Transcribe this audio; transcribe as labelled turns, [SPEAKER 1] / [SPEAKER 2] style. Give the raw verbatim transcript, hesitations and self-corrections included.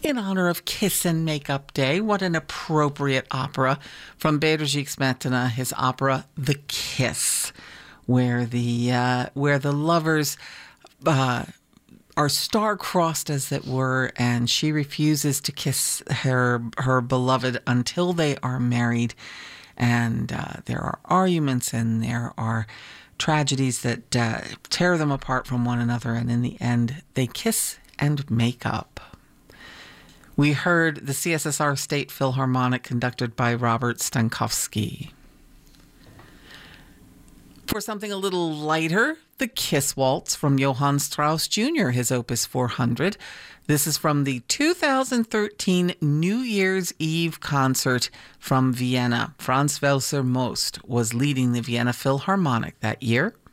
[SPEAKER 1] in honor of Kiss and Makeup Day. What an appropriate opera from Beiderschiks Metana, his opera The Kiss, where the uh, where the lovers uh, are star-crossed, as it were, and she refuses to kiss her her beloved until they are married. And uh, there are arguments and there are tragedies that uh, tear them apart from one another, and in the end, they kiss and make up. We heard the C S S R State Philharmonic conducted by Robert Stankowski. For something a little lighter, the Kiss Waltz from Johann Strauss Junior, his Opus four hundred. This is from the two thousand thirteen New Year's Eve concert from Vienna. Franz Welser Most was leading the Vienna Philharmonic that year.